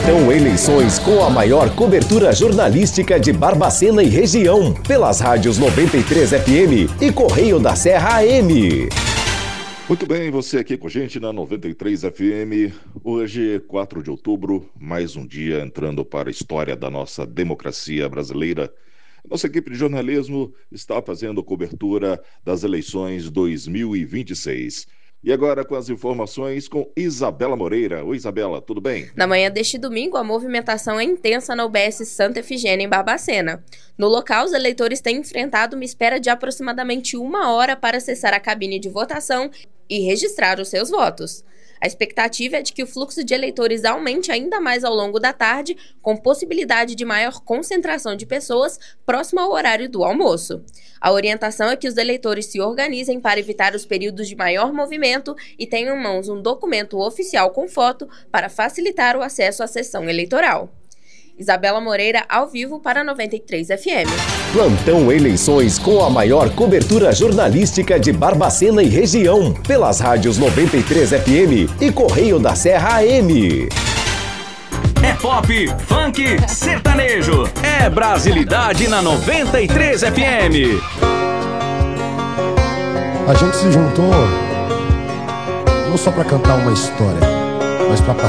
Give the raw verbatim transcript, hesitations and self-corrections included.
Plantão Eleições com a maior cobertura jornalística de Barbacena e região, pelas rádios noventa e três F M e Correio da Serra A M. Muito bem, você aqui com a gente na noventa e três F M. Hoje, quatro de outubro, mais um dia entrando para a história da nossa democracia brasileira. Nossa equipe de jornalismo está fazendo cobertura das eleições dois mil e vinte e seis. E agora com as informações com Isabela Moreira. Oi, Isabela, tudo bem? Na manhã deste domingo, a movimentação é intensa na U B S Santa Efigênia, em Barbacena. No local, os eleitores têm enfrentado uma espera de aproximadamente uma hora para acessar a cabine de votação e registrar os seus votos. A expectativa é de que o fluxo de eleitores aumente ainda mais ao longo da tarde, com possibilidade de maior concentração de pessoas próximo ao horário do almoço. A orientação é que os eleitores se organizem para evitar os períodos de maior movimento e tenham em mãos um documento oficial com foto para facilitar o acesso à sessão eleitoral. Isabela Moreira, ao vivo para noventa e três F M. Plantão Eleições com a maior cobertura jornalística de Barbacena e região, pelas rádios noventa e três F M e Correio da Serra A M. É pop, funk, sertanejo. É brasilidade na noventa e três F M. A gente se juntou não só para cantar uma história, mas para